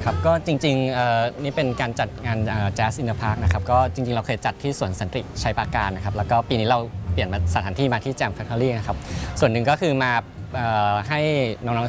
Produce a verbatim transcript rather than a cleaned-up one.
ครับก็จริงๆนี่เป็นการจัดงาน Jazz in the Park นะครับก็จริงๆเราเคยจัดที่สวนสันติชัยปราการนะครับแล้วก็ปีนี้เราเปลี่ยนมาสถานที่มาที่ Jam Factory นะครับส่วนหนึ่งก็คือมาให้น้อง